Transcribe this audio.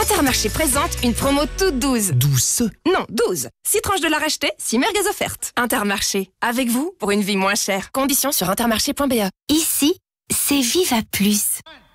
Intermarché présente une promo toute douce. Douce? Non, 12. 6 tranches de la racheter, 6 merguez offertes. Intermarché, avec vous pour une vie moins chère. Conditions sur intermarché.be. Ici, c'est Viva Plus.